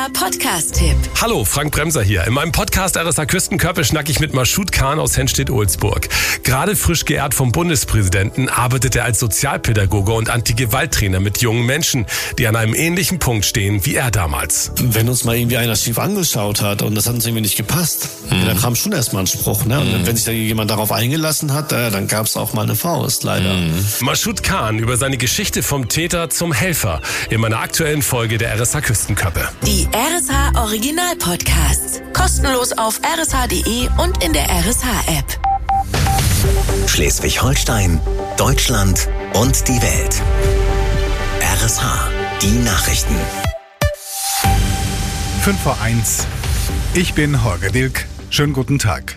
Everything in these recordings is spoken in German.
RSH Podcast-Tipp. Hallo, Frank Bremser hier. In meinem Podcast RSH Küstenkörper schnacke ich mit Mashoud Khan aus Henstedt-Ohlsburg. Gerade frisch geehrt vom Bundespräsidenten arbeitet er als Sozialpädagoge und Anti-Gewalt-Trainer mit jungen Menschen, die an einem ähnlichen Punkt stehen wie er damals. Wenn uns mal irgendwie einer schief angeschaut hat und das hat uns irgendwie nicht gepasst, dann kam schon erstmal ein Spruch. Ne? Und wenn sich da jemand darauf eingelassen hat, dann gab es auch mal eine Faust, leider. Mashoud Khan über seine Geschichte vom Täter zum Helfer in meiner aktuellen Folge der RSH Küstenköppe. Die RSH Original Podcasts. Kostenlos auf rsh.de und in der RSH-App. Schleswig-Holstein, Deutschland und die Welt. RSH, die Nachrichten. 5:01. Ich bin Holger Dilk. Schönen guten Tag.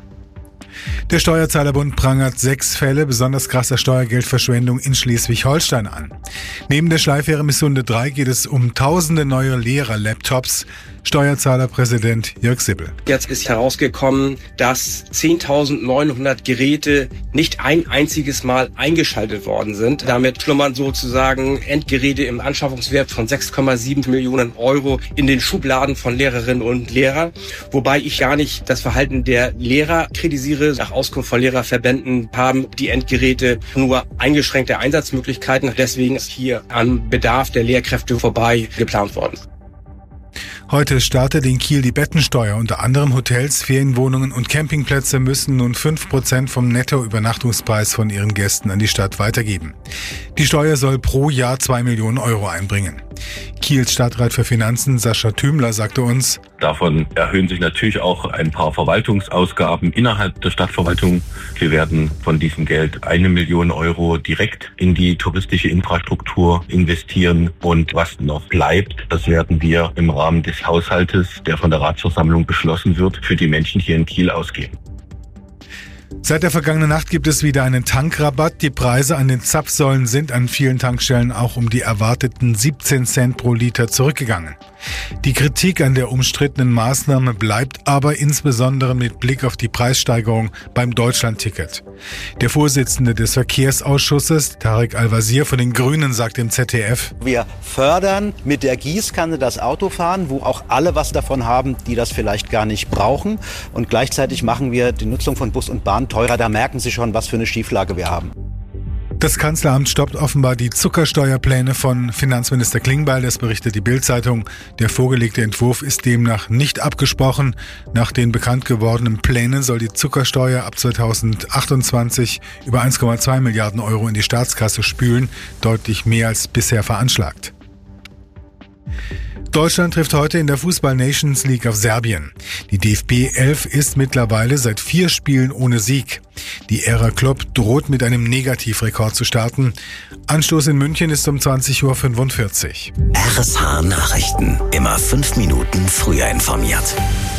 Der Steuerzahlerbund prangert 6 Fälle besonders krasser Steuergeldverschwendung in Schleswig-Holstein an. Neben der Schleiffähre Missunde 3 geht es um tausende neue Lehrer-Laptops. Steuerzahlerpräsident Jörg Sibbel. Jetzt ist herausgekommen, dass 10.900 Geräte nicht ein einziges Mal eingeschaltet worden sind. Damit schlummern sozusagen Endgeräte im Anschaffungswert von 6,7 Millionen Euro in den Schubladen von Lehrerinnen und Lehrern. Wobei ich gar nicht das Verhalten der Lehrer kritisiere. Nach Auskunft von Lehrerverbänden haben die Endgeräte nur eingeschränkte Einsatzmöglichkeiten. Deswegen ist hier am Bedarf der Lehrkräfte vorbei geplant worden. Heute startet in Kiel die Bettensteuer. Unter anderem Hotels, Ferienwohnungen und Campingplätze müssen nun 5% vom Nettoübernachtungspreis von ihren Gästen an die Stadt weitergeben. Die Steuer soll pro Jahr 2 Millionen Euro einbringen. Kiels Stadtrat für Finanzen Sascha Thümler sagte uns: Davon erhöhen sich natürlich auch ein paar Verwaltungsausgaben innerhalb der Stadtverwaltung. Wir werden von diesem Geld 1 Million Euro direkt in die touristische Infrastruktur investieren. Und was noch bleibt, das werden wir im Rahmen des Haushaltes, der von der Ratsversammlung beschlossen wird, für die Menschen hier in Kiel ausgeben. Seit der vergangenen Nacht gibt es wieder einen Tankrabatt. Die Preise an den Zapfsäulen sind an vielen Tankstellen auch um die erwarteten 17 Cent pro Liter zurückgegangen. Die Kritik an der umstrittenen Maßnahme bleibt aber insbesondere mit Blick auf die Preissteigerung beim Deutschlandticket. Der Vorsitzende des Verkehrsausschusses, Tarek Al-Wazir von den Grünen, sagt im ZDF: Wir fördern mit der Gießkanne das Autofahren, wo auch alle was davon haben, die das vielleicht gar nicht brauchen. Und gleichzeitig machen wir die Nutzung von Bus und Bahn teurer. Da merken Sie schon, was für eine Schieflage wir haben. Das Kanzleramt stoppt offenbar die Zuckersteuerpläne von Finanzminister Klingbeil, das berichtet die Bild-Zeitung. Der vorgelegte Entwurf ist demnach nicht abgesprochen. Nach den bekannt gewordenen Plänen soll die Zuckersteuer ab 2028 über 1,2 Milliarden Euro in die Staatskasse spülen, deutlich mehr als bisher veranschlagt. Deutschland trifft heute in der Fußball-Nations League auf Serbien. Die DFB 11 ist mittlerweile seit 4 Spielen ohne Sieg. Die Ära Klopp droht mit einem Negativrekord zu starten. Anstoß in München ist um 20:45 Uhr. RSH Nachrichten. Immer 5 Minuten früher informiert.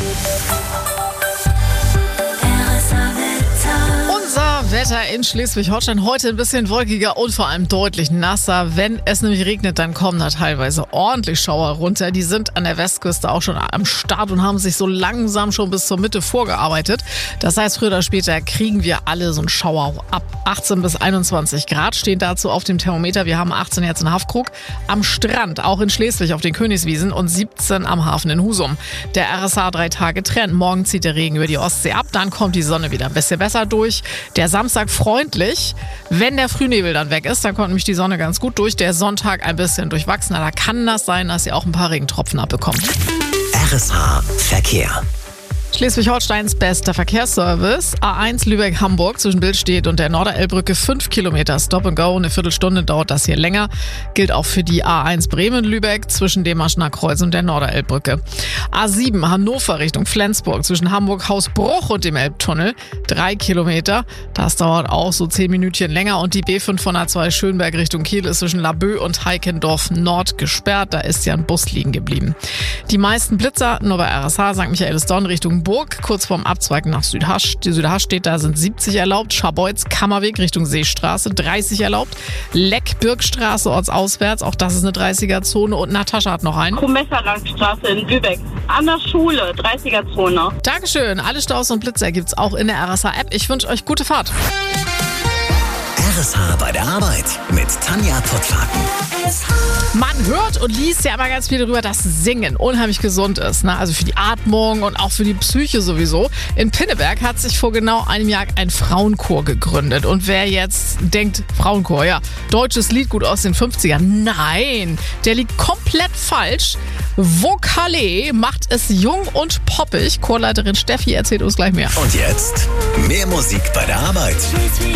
Wetter in Schleswig-Holstein heute ein bisschen wolkiger und vor allem deutlich nasser. Wenn es nämlich regnet, dann kommen da teilweise ordentlich Schauer runter. Die sind an der Westküste auch schon am Start und haben sich so langsam schon bis zur Mitte vorgearbeitet. Das heißt, früher oder später kriegen wir alle so einen Schauer ab. 18 bis 21 Grad stehen dazu auf dem Thermometer. Wir haben 18 jetzt in Haffkrug, am Strand, auch in Schleswig auf den Königswiesen und 17 am Hafen in Husum. Der RSH 3-Tage-Trend. Morgen zieht der Regen über die Ostsee ab, dann kommt die Sonne wieder ein bisschen besser durch. Der Samstag freundlich, wenn der Frühnebel dann weg ist, dann kommt nämlich die Sonne ganz gut durch. Der Sonntag ein bisschen durchwachsener, da kann das sein, dass ihr auch ein paar Regentropfen abbekommt. RSH Verkehr. Schleswig-Holsteins bester Verkehrsservice. A1 Lübeck-Hamburg zwischen Billstedt und der Norderelbbrücke 5 Kilometer Stop and Go. Eine Viertelstunde dauert das hier länger. Gilt auch für die A1 Bremen-Lübeck zwischen dem Maschener Kreuz und der Norderelbbrücke. A7 Hannover Richtung Flensburg zwischen Hamburg-Hausbruch und dem Elbtunnel. 3 Kilometer. Das dauert auch so 10 Minütchen länger. Und die B502 Schönberg Richtung Kiel ist zwischen Laboe und Heikendorf Nord gesperrt. Da ist ja ein Bus liegen geblieben. Die meisten Blitzer nur bei RSH St. Michaelisdonn Richtung Burg, kurz vorm Abzweigen nach Südhasch. Die Südhasch steht da, sind 70 erlaubt. Scharbeutz, Kammerweg Richtung Seestraße, 30 erlaubt. Leck, Birkstraße, ortsauswärts, auch das ist eine 30er-Zone. Und Natascha hat noch einen. Komesserlangstraße in Lübeck, an der Schule, 30er-Zone. Dankeschön. Alle Staus und Blitzer gibt's auch in der RSH-App. Ich wünsche euch gute Fahrt. RSH bei der Arbeit mit Tanja Pottlaken. Man hört und liest ja immer ganz viel darüber, dass Singen unheimlich gesund ist. Ne? Also für die Atmung und auch für die Psyche sowieso. In Pinneberg hat sich vor genau einem Jahr ein Frauenchor gegründet. Und wer jetzt denkt, Frauenchor, ja, deutsches Liedgut aus den 50ern. Nein, der liegt komplett falsch. Vokale macht es jung und poppig. Chorleiterin Steffi erzählt uns gleich mehr. Und jetzt mehr Musik bei der Arbeit.